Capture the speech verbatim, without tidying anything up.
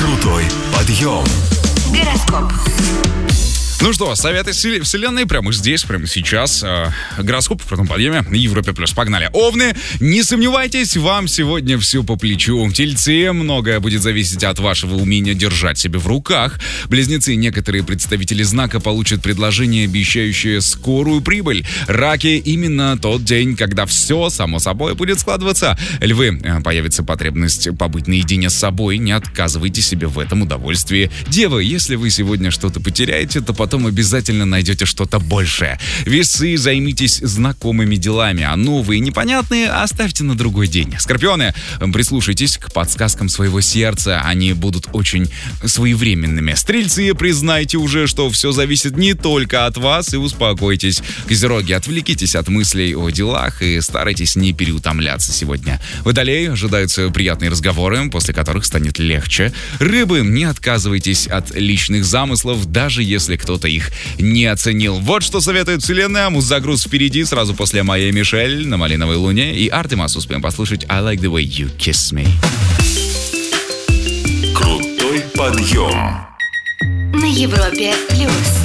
Крутой подъем. Гороскоп. Ну что, советы вселенной прямо здесь, прямо сейчас. Э, гороскоп в крутом подъеме на Европе плюс. Погнали. Овны, не сомневайтесь, вам сегодня все по плечу. Тельцы, многое будет зависеть от вашего умения держать себя в руках. Близнецы, некоторые представители знака получат предложение, обещающее скорую прибыль. Раки, именно тот день, когда все, само собой, будет складываться. Львы, э, появится потребность побыть наедине с собой. Не отказывайте себе в этом удовольствии. Девы, если вы сегодня что-то потеряете, то потом обязательно найдете что-то большее. Весы, займитесь знакомыми делами, а новые непонятные оставьте на другой день. Скорпионы, прислушайтесь к подсказкам своего сердца, они будут очень своевременными. Стрельцы, признайте уже, что все зависит не только от вас, и успокойтесь. Козероги, отвлекитесь от мыслей о делах и старайтесь не переутомляться сегодня. Водолеи, ожидаются приятные разговоры, после которых станет легче. Рыбы, не отказывайтесь от личных замыслов, даже если кто-то их не оценил. Вот что советует вселенная. Муз-загруз впереди, сразу после Майя Мишель на Малиновой луне. И Артемас успеем послушать I Like The Way You Kiss Me. Крутой подъем. На Европе плюс.